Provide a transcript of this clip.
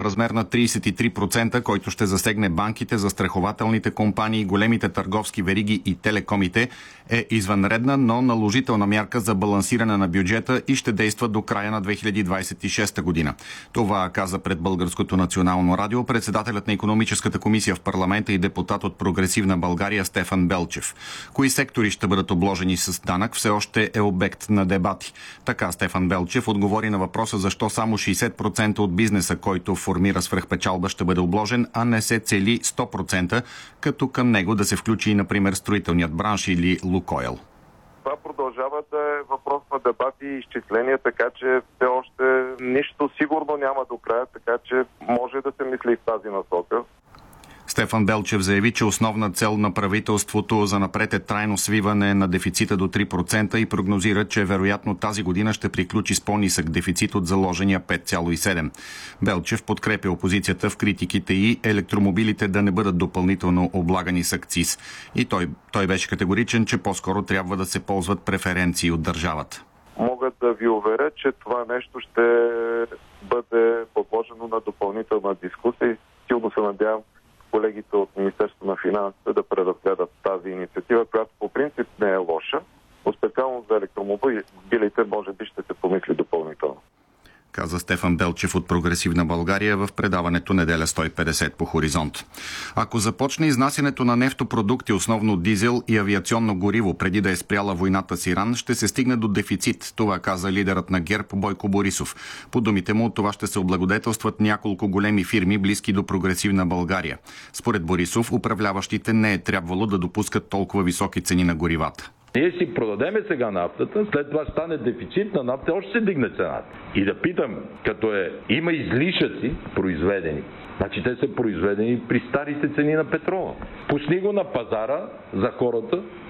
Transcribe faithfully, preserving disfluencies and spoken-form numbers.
размер на тридесет и три процента, който ще засегне банките, застрахователните компании, големите търговски вериги и телекомите, е извънредна, но наложителна мярка за балансиране на бюджета и ще действа до края на две хиляди двадесет и шеста година. Това каза пред Българското национално радио председателят на Икономическата комисия в парламента и депутат от Прогресивна България Стефан Белчев. Кои сектори ще бъдат обложени с данък все още е обект на дебати. Така Стефан Белчев отговори на въпроса защо само шейсет процента от бизнеса, който формира свръхпечалба, ще бъде обложен, а не се цели сто процента, като към него да се включи, например, строителният бранш или Лукойл. Това продължава да е въпрос на дебати и изчисления, така че все още нищо сигурно няма до края, така че може да се мисли и в тази насока. Стефан Белчев заяви, че основна цел на правителството за напред е трайно свиване на дефицита до три процента и прогнозира, че вероятно тази година ще приключи с по-нисък дефицит от заложения пет цяло и седем. Белчев подкрепя опозицията в критиките и електромобилите да не бъдат допълнително облагани с акциз. И той, той беше категоричен, че по-скоро трябва да се ползват преференции от държавата. Мога да ви уверя, че това нещо ще бъде подложено на допълнителна дискусия и силно се надявам колегите от Министерството на финансите да преразгледат тази инициатива, която по принцип не е лоша, но специално за електромобилите може би ще се помисли допълнително. Каза Стефан Белчев от Прогресивна България в предаването Неделя сто и петдесет по Хоризонт. Ако започне изнасянето на нефтопродукти, основно дизел и авиационно гориво, преди да е спряла войната с Иран, ще се стигне до дефицит. Това каза лидерът на ГЕРБ Бойко Борисов. По думите му, това ще се облагодетелстват няколко големи фирми, близки до Прогресивна България. Според Борисов, управляващите не е трябвало да допускат толкова високи цени на горивата. Ние си продадеме сега нафтата, след това стане дефицит на нафта, още се дигне цената. И да питам, като е, има излишъци произведени, значи те са произведени при старите цени на петрола. Пусни го на пазара за хората,